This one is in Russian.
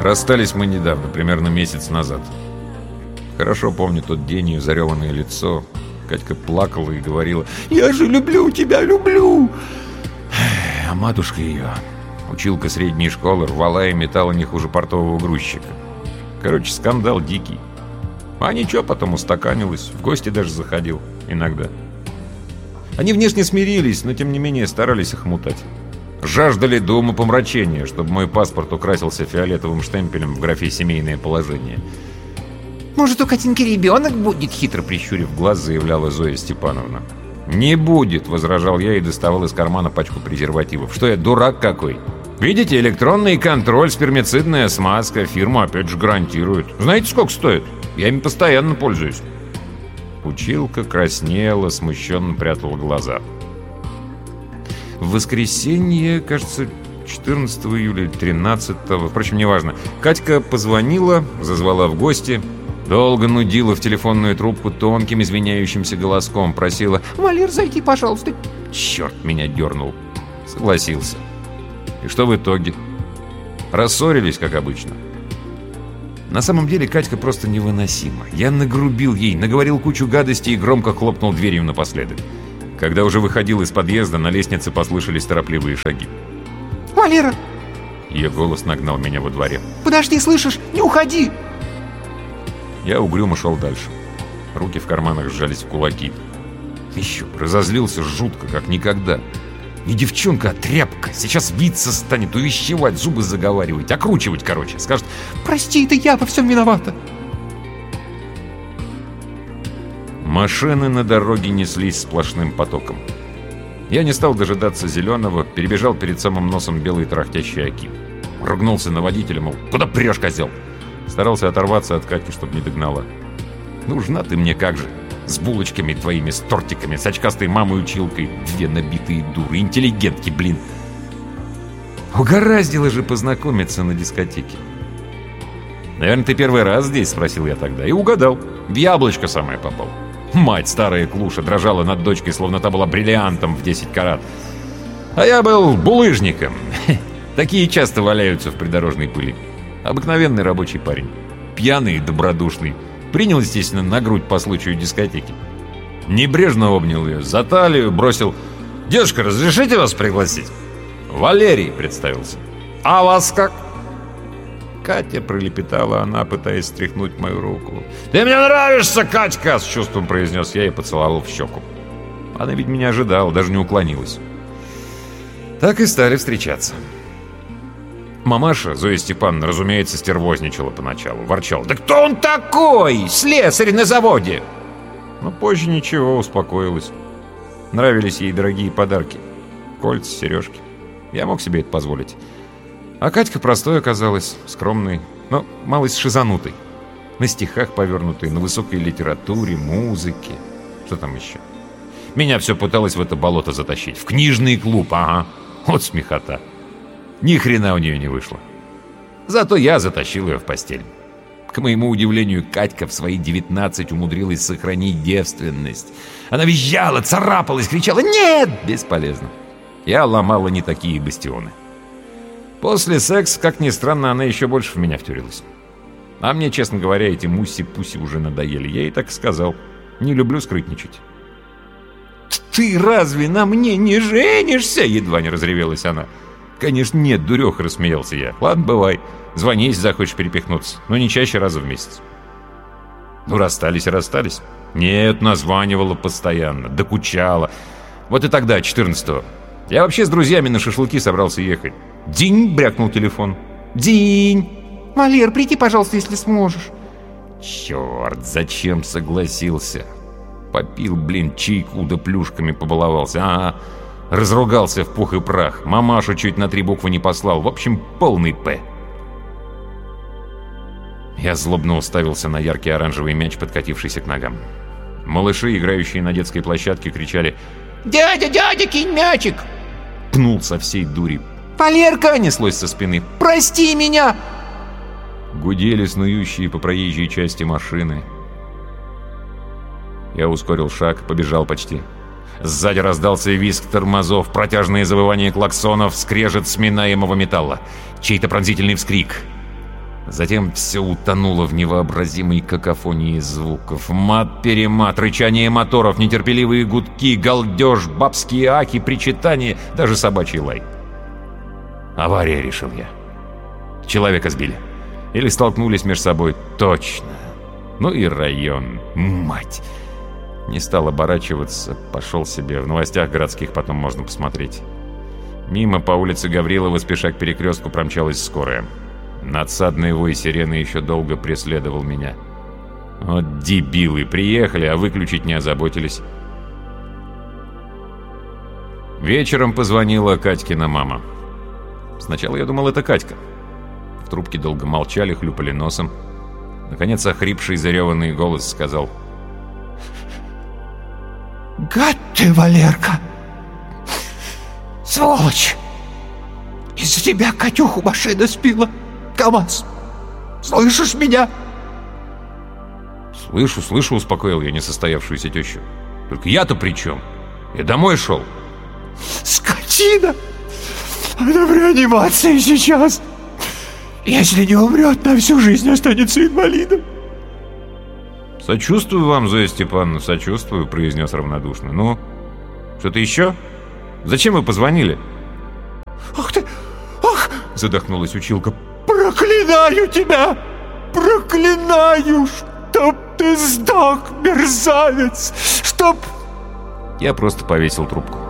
Расстались мы недавно, примерно месяц назад. Хорошо помню тот день, ее зареванное лицо. Катька плакала и говорила: «Я же люблю тебя, люблю!» А матушка ее, училка средней школы, рвала и металла не хуже портового грузчика. Короче, скандал дикий. А ничего, потом устаканилась, в гости даже заходил иногда. Они внешне смирились, но тем не менее старались их мутать. Жаждали до умопомрачения, чтобы мой паспорт украсился фиолетовым штемпелем в графе «Семейное положение». «Может, у Катеньки ребенок будет?» — хитро прищурив глаз, заявляла Зоя Степановна. «Не будет», — возражал я и доставал из кармана пачку презервативов. «Что я, дурак какой? Видите, электронный контроль, спермицидная смазка. Фирма опять же гарантирует. Знаете, сколько стоит? Я ими постоянно пользуюсь». Училка краснела, смущенно прятала глаза. В воскресенье, кажется, 14 июля или 13-го, впрочем, неважно, Катька позвонила, зазвала в гости, долго нудила в телефонную трубку тонким извиняющимся голоском, просила: «Валер, зайди, пожалуйста». Черт меня дернул. Согласился. И что в итоге? Рассорились, как обычно. На самом деле Катька просто невыносима. Я нагрубил ей, наговорил кучу гадостей и громко хлопнул дверью напоследок. Когда уже выходил из подъезда, на лестнице послышались торопливые шаги. «Валера!» Ее голос нагнал меня во дворе. «Подожди, слышишь? Не уходи!» Я угрюмо шел дальше. Руки в карманах сжались в кулаки. Еще разозлился жутко, как никогда. Не девчонка, а тряпка. Сейчас биться станет, увещевать, зубы заговаривать, окручивать, короче. Скажет: «Прости, это я во всем виновата». Машины на дороге неслись сплошным потоком. Я не стал дожидаться зеленого, перебежал перед самым носом белый трахтящий Аки. Ругнулся на водителя, мол, куда прешь, козел? Старался оторваться от Катьки, чтобы не догнала. Нужна ты мне как же, с булочками твоими, с тортиками, с очкастой мамой-училкой. Две набитые дуры, интеллигентки, блин. Угораздило же познакомиться на дискотеке. «Наверное, ты первый раз здесь?» — спросил я тогда. И угадал. В яблочко самое попал. Мать, старая клуша, дрожала над дочкой, словно та была бриллиантом в 10 карат. А я был булыжником. Такие часто валяются в придорожной пыли. Обыкновенный рабочий парень. Пьяный и добродушный. Принял, естественно, на грудь по случаю дискотеки. Небрежно обнял ее за талию, бросил: «Девушка, разрешите вас пригласить?» «Валерий», — представился. «А вас как?» «Катя», — пролепетала она, пытаясь стряхнуть мою руку. «Ты мне нравишься, Катька!» — с чувством произнес я и поцеловал в щеку. Она ведь меня ожидала, даже не уклонилась. Так и стали встречаться. Мамаша, Зоя Степановна, разумеется, стервозничала поначалу, ворчала: «Да кто он такой? Слесарь на заводе!» Но позже ничего, успокоилась. Нравились ей дорогие подарки. Кольца, сережки. Я мог себе это позволить. А Катька простой оказалась, скромной, но малость шизанутой. На стихах повернутой, на высокой литературе, музыке. Что там еще? Меня все пыталось в это болото затащить. В книжный клуб, ага. Вот смехота. Ни хрена у нее не вышло. Зато я затащил ее в постель. К моему удивлению, Катька в свои 19 умудрилась сохранить девственность. Она визжала, царапалась, кричала: «Нет!» Бесполезно. Я ломала не такие бастионы. После секса, как ни странно, она еще больше в меня втюрилась. А мне, честно говоря, эти муси-пуси уже надоели. Я ей так и сказал: не люблю скрытничать. «Ты разве на мне не женишься?» — едва не разревелась она. «Конечно нет, дуреха», — рассмеялся я. «Ладно, бывай. Звони, если захочешь перепихнуться. Но не чаще раза в месяц». Ну, расстались и расстались. Нет, названивала постоянно, докучала. Вот и тогда, 14-го. Я вообще с друзьями на шашлыки собрался ехать. Динь, брякнул телефон. Динь! «Валер, приди, пожалуйста, если сможешь». Черт, зачем согласился? Попил, блин, чайку да плюшками побаловался. Ага, разругался в пух и прах. Мамашу чуть на 3 буквы не послал. В общем, полный П. Я злобно уставился на яркий оранжевый мяч, подкатившийся к ногам. Малыши, играющие на детской площадке, кричали: «Дядя, дядя, кинь мячик!» Пнул со всей дури. «Валерка!» — неслось со спины. «Прости меня!» Гудели снующие по проезжей части машины. Я ускорил шаг, побежал почти. Сзади раздался визг тормозов, протяжные завывания клаксонов, скрежет сминаемого металла. Чей-то пронзительный вскрик. Затем все утонуло в невообразимой какофонии звуков. Мат-перемат, рычание моторов, нетерпеливые гудки, галдеж, бабские аки, причитания, даже собачий лай. Авария, решил я. Человека сбили. Или столкнулись между собой. Точно. Ну и район. Мать. Не стал оборачиваться, пошел себе. В новостях городских потом можно посмотреть. Мимо по улице Гаврилова, спеша к перекрестку, промчалась скорая. Надсадный вой сирены еще долго преследовал меня. Вот дебилы, приехали, а выключить не озаботились. Вечером позвонила Катькина мама. Сначала я думал, это Катька. В трубке долго молчали, хлюпали носом. Наконец охрипший, зареванный голос сказал: Гад ты, Валерка! Сволочь! Из-за тебя Катюху машина сбила. КамАЗ! Слышишь меня? Слышу, успокоил я несостоявшуюся тещу. Только я-то при чем? Я домой шел. Скотина! Она в реанимации сейчас. Если не умрет, на всю жизнь останется инвалидом. Сочувствую вам, Зоя Степановна, сочувствую, произнес равнодушно. Ну, что-то еще? Зачем вы позвонили? Ах ты! Ах! Задохнулась училка. Проклинаю тебя! Проклинаю! Чтоб ты сдох, мерзавец! Чтоб... Я просто повесил трубку.